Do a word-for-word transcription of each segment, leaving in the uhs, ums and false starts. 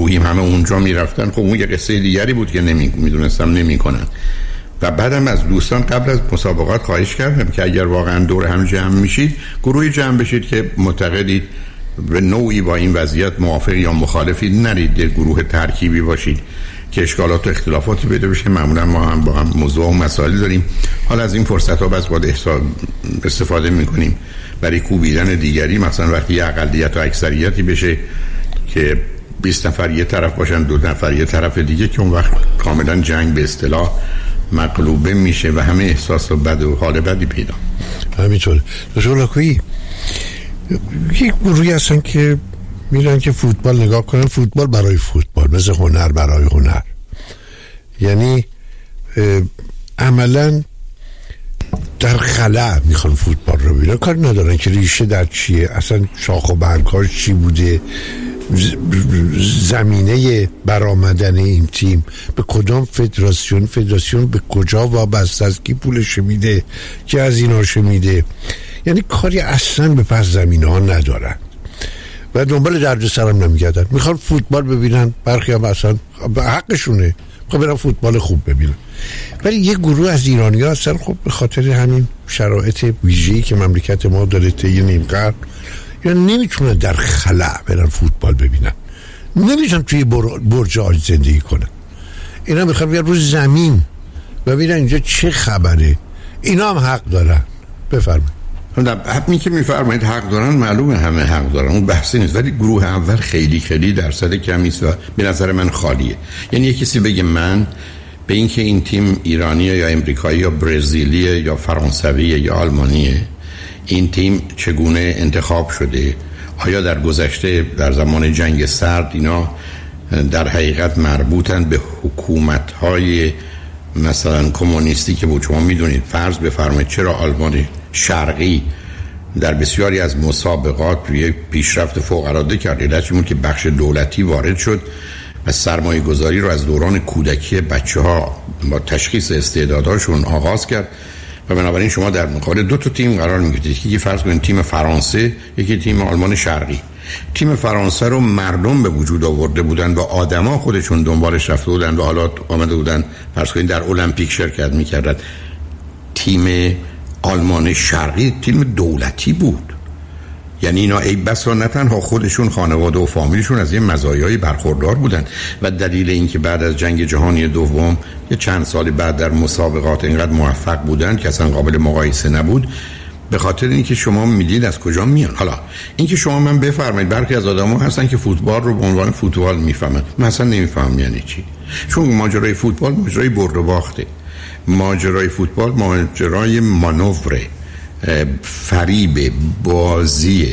گروهیم همه اونجا میرفتن، خب اون یه قصه دیگری بود که نمی میدونستم نمیکنن. و بعدم از دوستان قبل از مسابقات خواهش کردم که اگر واقعا دور هم جمع میشید گروهی جمع بشید که معتقدید به نوعی با این وضعیت موافق یا مخالفید، نرید در گروه ترکیبی باشید که اشکالات و اختلافاتی پیدا بشه. معمولا ما هم با هم موضوع و مسائل داریم، حالا از این فرصت ها بس باید استفاده میکنیم برای کوبیدن دیگری. مثلا وقتی یه اقلیت و اکثریتی بشه که بیست نفر یه طرف باشن، دو نفر یه طرف دیگه، که اون وقت کاملا جنگ به اصطلاح مقلوبه میشه و همه احساس و بد و حال بدی پیدا. همینطور دکتر لاکویی یک گروهی هستن که میرن که فوتبال نگاه کنن، فوتبال برای فوتبال، مثل هنر برای هنر. یعنی عملا در خلا میخوان فوتبال رو ببینن، کار ندارن که ریشه در چیه، اصلا شاخ و برگاش چی بوده، زمینه برآمدن این تیم به کدام فدراسیون، فدراسیون به کجا وابسته است، کی پولش میده، کی از ایناش میده. یعنی کاری اصلا به پس زمینه ها ندارن و دنبال درد سرم نمیگردن. میخوان فوتبال ببینن، برخی هم اصلا حقشونه، میخوان برن فوتبال خوب ببینن. ولی یه گروه از ایرانی ها هستن خب به خاطر همین شرایط ویژه‌ای که مملکت ما داره طی نیم قرن، یا نمیتونن در خلا برن فوتبال ببینن، نمیتونن توی برج آج زندگی کنن. اینا میخوان بیان روی زمین و ببینن اینجا چه خبره. اینا هم حق دارن. بفرمایید. همین که میفرمایید حق دارن، معلومه همه حق دارن، اون بحثی نیست. ولی گروه اول خیلی خیلی درصد کمی است و به نظر من خالیه. یعنی یه کسی بگه من به این که این تیم ایرانیه یا امریکایی یا برزیلیه یا فرانسویه یا آلمانیه، این تیم چگونه انتخاب شده، آیا در گذشته در زمان جنگ سرد اینا در حقیقت مربوطن به حکومت‌های مثلا کمونیستی که بود. شما میدونید فرض بفرمایید چرا آلمان شرقی در بسیاری از مسابقات روی پیشرفت فوق‌العاده کرد؟ علتش این که بخش دولتی وارد شد و سرمایه گذاری رو از دوران کودکی بچه ها با تشخیص استعدادهاشون آغاز کرد و بنابراین شما در مقابل دو تا تیم قرار میگیرید، یکی فرض کنید تیم فرانسه، یکی تیم آلمان شرقی. تیم فرانسه رو مردم به وجود آورده بودن و آدما خودشون دنبالش رفته بودن و حالا آمده بودن فرض کنید در المپیک شرکت میکردن. تیم آلمان شرقی تیم دولتی بود، یعنی اینا ای بسا نه تنها خودشون، خانواده و فامیلشون از یه مزایایی برخوردار بودن و دلیل اینکه بعد از جنگ جهانی دوم یه چند سال بعد در مسابقات اینقدر موفق بودن که اصلا قابل مقایسه نبود، به خاطر اینکه شما میدید از کجا میان. حالا اینکه شما من بفرمایید برخی از آدم‌ها هستن که فوتبال رو به عنوان فوتبال میفهمن، من اصلا نمیفهمم یعنی چی، چون ماجرای فوتبال ماجرای برد و باخته. ماجرای فوتبال ماجرای مانور، فریب، بازی،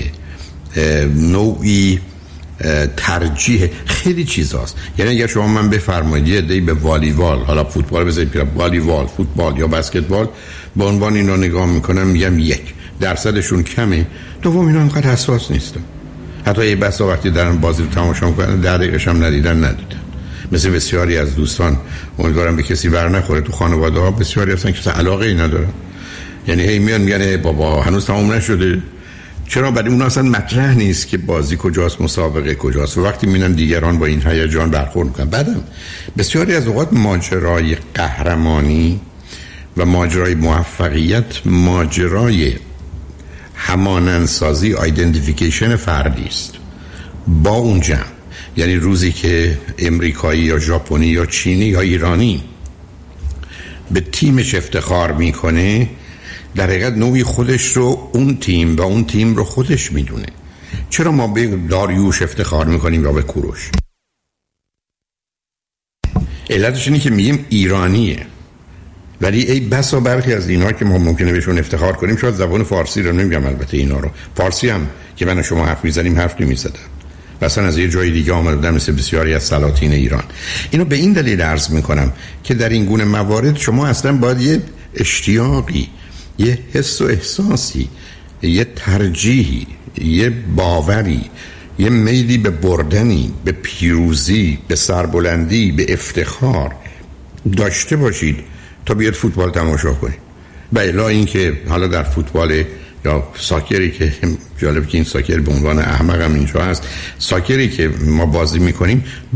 نوعی ترجیح، خیلی چیزاست. یعنی اگر شما من بفرمایید یه عده‌ای به والیبال، حالا فوتبال بذارید پیرا، والیبال، فوتبال یا بسکتبال به عنوان اینا نگاه میکنم، میگم یک درصدشون کمه، دوم اینا انقدر حساس نیستن، حتی یه بسا وقتی دارن بازی رو تماشا میکنن ده دقیقه‌ش هم ندیدن ندیدن. مثل بسیاری از دوستان، امیدوارم به کسی بر نخوره، تو خانواده ها بسیاری هستن که علاقه ای ندارن، یعنی هی میان میگن ای بابا هنوز تموم نشده. چرا؟ برای اون اصلا مطرح نیست که بازی کجاست، مسابقه کجاست، و وقتی میبینن دیگران با این هیجان برخورد میکنن. بعدم بسیاری از اوقات ماجرای قهرمانی و ماجرای موفقیت ماجرای همانندسازی، آیدنتیفیکیشن فردی است با اون جمع. یعنی روزی که امریکایی یا ژاپنی یا چینی یا ایرانی به تیمش افتخار میکنه، در حقیقت نوعی خودش رو اون تیم و اون تیم رو خودش میدونه. چرا ما به داریوش افتخار میکنیم یا به کوروش؟ علتش اینه که میگیم ایرانیه، ولی ای بسا برخی از اینا که ما ممکنه بهشون افتخار کنیم شاید زبان فارسی رو نمیگم، البته اینا رو فارسی هم که من و شما حرف میزنیم حرف نمیزدن، مثلا از یه جای دیگه آمده بودن، مثل بسیاری از سلاطین ایران. اینو به این دلیل عرض میکنم که در این گونه موارد شما اصلا باید یه اشتیاقی، یه حس و احساسی، یه ترجیحی، یه باوری، یه میلی به بردنی، به پیروزی، به سربلندی، به افتخار داشته باشید تا بیاد فوتبال تماشا کنید. و الا اینکه حالا در فوتبال یا ساکری که جالب که این ساکر به عنوان احمق هم اینجا هست، ساکری که ما بازی میکنیم